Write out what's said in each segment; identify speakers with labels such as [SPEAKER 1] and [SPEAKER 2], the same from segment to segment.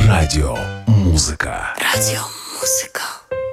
[SPEAKER 1] Радио Музыка.
[SPEAKER 2] Радио Музыка.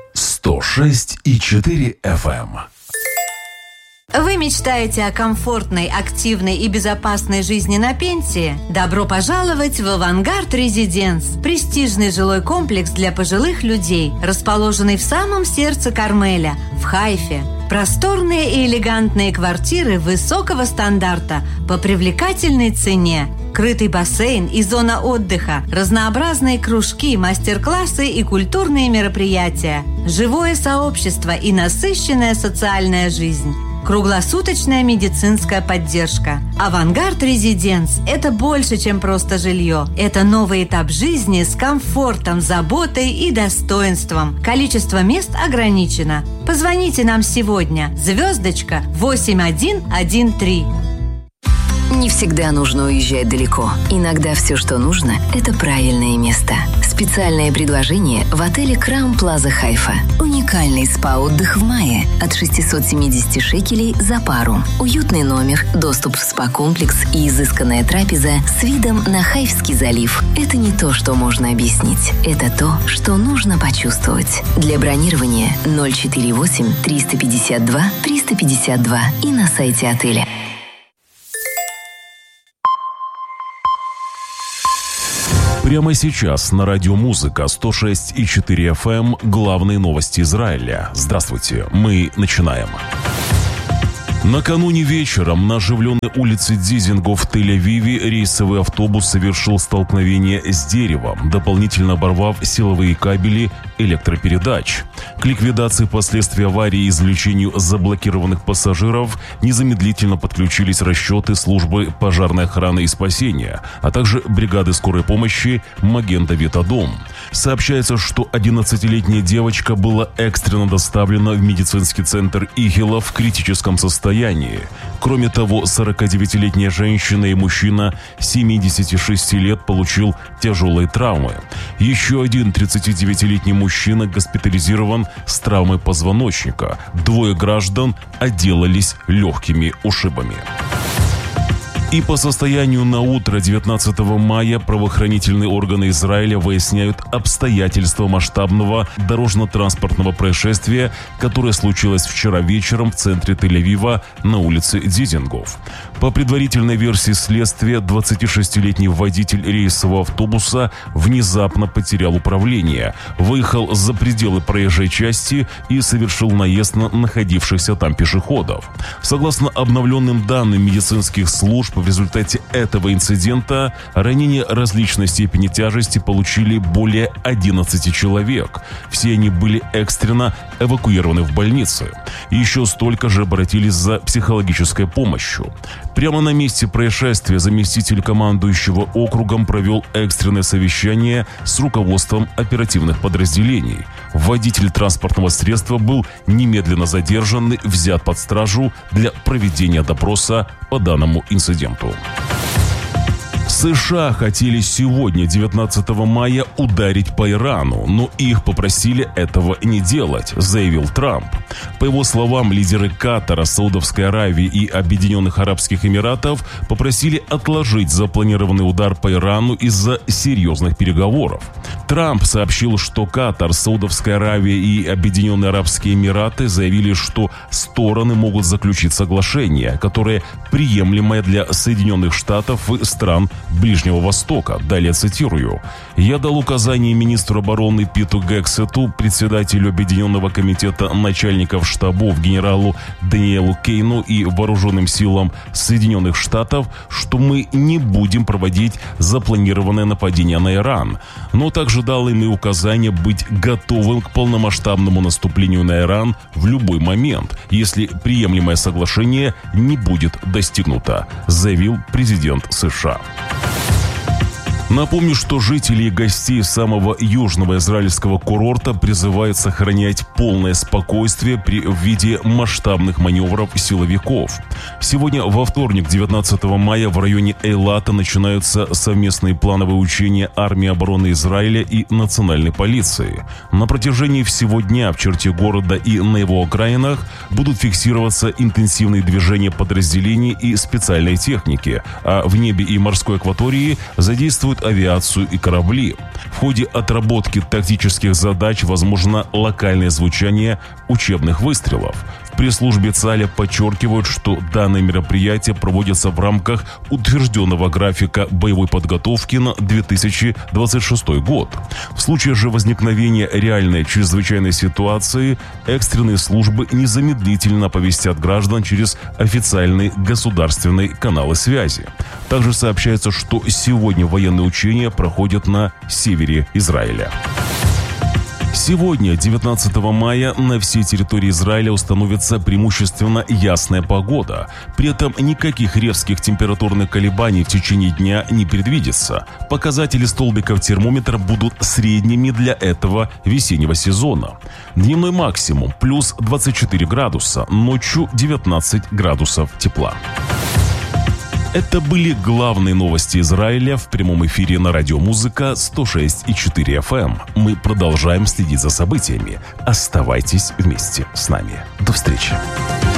[SPEAKER 1] 106,4 FM.
[SPEAKER 3] Вы мечтаете о комфортной, активной и безопасной жизни на пенсии? Добро пожаловать в «Авангард Резиденс» – престижный жилой комплекс для пожилых людей, расположенный в самом сердце Кармеля, в Хайфе. Просторные и элегантные квартиры высокого стандарта по привлекательной цене. Крытый бассейн и зона отдыха, разнообразные кружки, мастер-классы и культурные мероприятия, живое сообщество и насыщенная социальная жизнь. Круглосуточная медицинская поддержка. «Авангард Резиденс» – это больше, чем просто жилье. Это новый этап жизни с комфортом, заботой и достоинством. Количество мест ограничено. Позвоните нам сегодня. Звездочка 8113.
[SPEAKER 2] Не всегда нужно уезжать далеко. Иногда все, что нужно, это правильное место. Специальное предложение в отеле Краун Плаза Хайфа. Уникальный спа-отдых в мае от 670 шекелей за пару. Уютный номер, доступ в спа-комплекс и изысканная трапеза с видом на Хайфский залив. Это не то, что можно объяснить. Это то, что нужно почувствовать. Для бронирования 048 352 352 и на сайте отеля.
[SPEAKER 1] Прямо сейчас на радио Музыка 106,4 FM главные новости Израиля. Здравствуйте, мы начинаем. Накануне вечером на оживленной улице Дизингоф в Тель-Авиве рейсовый автобус совершил столкновение с деревом, дополнительно оборвав силовые кабели электропередач. К ликвидации последствий аварии и извлечению заблокированных пассажиров незамедлительно подключились расчеты службы пожарной охраны и спасения, а также бригады скорой помощи «Маген Давид Адом». Сообщается, что 11-летняя девочка была экстренно доставлена в медицинский центр Игела в критическом состоянии. Кроме того, 49-летняя женщина и мужчина 76 лет получил тяжелые травмы. Еще один 39-летний мужчина госпитализирован с травмой позвоночника. 2 граждан отделались легкими ушибами. И по состоянию на утро 19 мая правоохранительные органы Израиля выясняют обстоятельства масштабного дорожно-транспортного происшествия, которое случилось вчера вечером в центре Тель-Авива на улице Дизингоф. По предварительной версии следствия, 26-летний водитель рейсового автобуса внезапно потерял управление, выехал за пределы проезжей части и совершил наезд на находившихся там пешеходов. Согласно обновленным данным медицинских служб, в результате этого инцидента ранения различной степени тяжести получили более 11 человек. Все они были экстренно эвакуированы в больницы. Еще столько же обратились за психологической помощью. Прямо на месте происшествия заместитель командующего округом провел экстренное совещание с руководством оперативных подразделений. Водитель транспортного средства был немедленно задержан и взят под стражу для проведения допроса по данному инциденту. США хотели сегодня, 19 мая, ударить по Ирану, но их попросили этого не делать, заявил Трамп. По его словам, лидеры Катара, Саудовской Аравии и Объединенных Арабских Эмиратов попросили отложить запланированный удар по Ирану из-за серьезных переговоров. Трамп сообщил, что Катар, Саудовская Аравия и Объединенные Арабские Эмираты заявили, что стороны могут заключить соглашение, которое приемлемое для Соединенных Штатов и стран Ближнего Востока. Далее цитирую. «Я дал указание министру обороны Питу Гексету, председателю Объединенного комитета начальников штабов генералу Даниэлу Кейну и вооруженным силам Соединенных Штатов, что мы не будем проводить запланированное нападение на Иран, но также дал им и указание быть готовым к полномасштабному наступлению на Иран в любой момент, если приемлемое соглашение не будет достигнуто», заявил президент США. Напомню, что жители и гостей самого южного израильского курорта призывают сохранять полное спокойствие при виде масштабных маневров силовиков. Сегодня, во вторник, 19 мая, в районе Эйлата начинаются совместные плановые учения армии обороны Израиля и национальной полиции. На протяжении всего дня в черте города и на его окраинах будут фиксироваться интенсивные движения подразделений и специальной техники, а в небе и морской акватории задействуют используют авиацию и корабли. В ходе отработки тактических задач возможно локальное звучание учебных выстрелов. В пресс-службе ЦАЛЯ подчеркивают, что данное мероприятие проводится в рамках утвержденного графика боевой подготовки на 2026 год. В случае же возникновения реальной чрезвычайной ситуации экстренные службы незамедлительно оповестят граждан через официальные государственные каналы связи. Также сообщается, что сегодня военные учения проходят на севере Израиля. Сегодня, 19 мая, на всей территории Израиля установится преимущественно ясная погода. При этом никаких резких температурных колебаний в течение дня не предвидится. Показатели столбиков термометра будут средними для этого весеннего сезона. Дневной максимум плюс 24 градуса, ночью 19 градусов тепла. Это были главные новости Израиля в прямом эфире на радио «Музыка» 106,4 FM. Мы продолжаем следить за событиями. Оставайтесь вместе с нами. До встречи.